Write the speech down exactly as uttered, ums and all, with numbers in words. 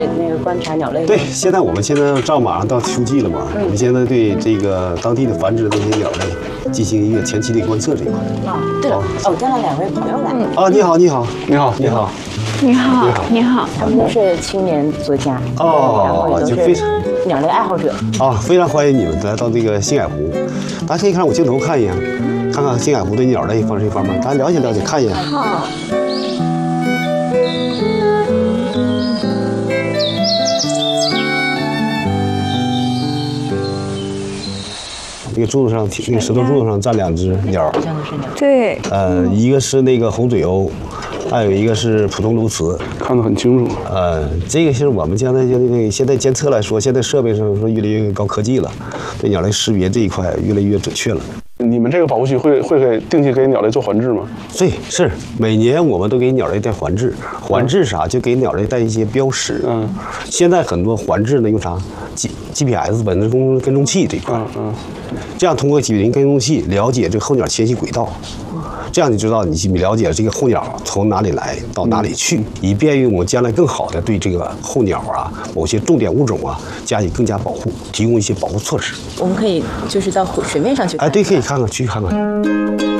那个观察鸟类。 对，现在我们现在照马上到秋季了嘛，嗯、我们现在对这个当地的繁殖的那些鸟类进行一个前期的观测这一块。 啊，对了，哦，我带了两位朋友来。 啊，你好，你好，你好，你好， 你好，你好， 他们都是青年作家， 哦， 然后也都是鸟类爱好者。 啊，非常欢迎你们来到这个星海湖。大家可以看我镜头看一眼，看看星海湖对鸟类方这方面，大家了解了解，看一眼。 好。 那个柱子上，那个石头柱子上站两只鸟， 好像都是鸟。 对。 呃，一个是那个红嘴鸥，还有一个是普通鸬鹚， 看得很清楚。 呃，这个是我们现在就那个现在监测来说，现在设备上说越来越高科技了，对鸟类识别这一块越来越准确了。 你们这个保护区会会给定期给鸟类做环志吗？ 对，是每年我们都给鸟类带环志，环志啥就给鸟类带一些标识。嗯，现在很多环志呢用啥 G G P S 本质跟跟踪器这一块。嗯嗯，这样通过几零跟踪器了解这个候鸟迁徙轨道。这样你知道你了解这个候鸟从哪里来到哪里去，以便于我们将来更好的对这个候鸟啊某些重点物种啊加以更加保护，提供一些保护措施。 我们可以就是到水面上去看。 哎，对，可以看看，去看看。